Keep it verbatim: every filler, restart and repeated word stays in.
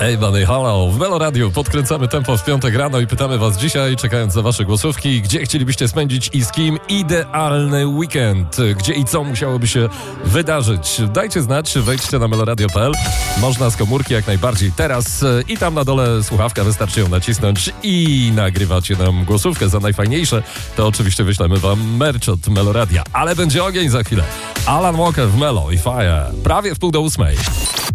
Hej, buddy, halo, w Melo Radio podkręcamy tempo w piątek rano i pytamy was dzisiaj, czekając za wasze głosówki, gdzie chcielibyście spędzić i z kim idealny weekend, gdzie i co musiałoby się wydarzyć. Dajcie znać, wejdźcie na meloradio kropka p l, można z komórki jak najbardziej teraz i tam na dole słuchawka, wystarczy ją nacisnąć i nagrywacie nam głosówkę. Za najfajniejsze to oczywiście wyślemy wam merch od Meloradia, ale będzie ogień za chwilę. Alan Walker w Melo i Fire, prawie w pół do ósmej.